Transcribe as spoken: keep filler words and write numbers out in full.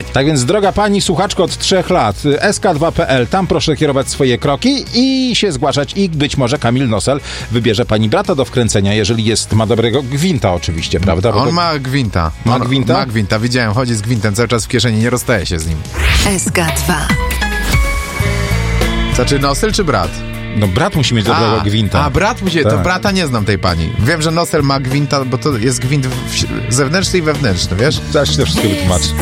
Tak więc, droga pani słuchaczko od trzech lat, S K dwa kropka P L, tam proszę kierować swoje kroki i się zgłaszać i być może Kamil Nosel wybierze pani brata do wkręcenia, jeżeli jest, ma dobrego gwinta oczywiście, prawda? Bo On to... ma gwinta. Ma On, gwinta? Ma gwinta, widziałem, chodzi z gwintem cały czas w kieszeni, nie rozstaje się z nim. S K dwa. Znaczy Nosel czy brat? No brat musi mieć dobrego a, gwinta. A, brat musi, Tak. to brata nie znam tej pani. Wiem, że Nosel ma gwinta, bo to jest gwint w, zewnętrzny i wewnętrzny, wiesz? Zaś to wszystko wytłumaczy.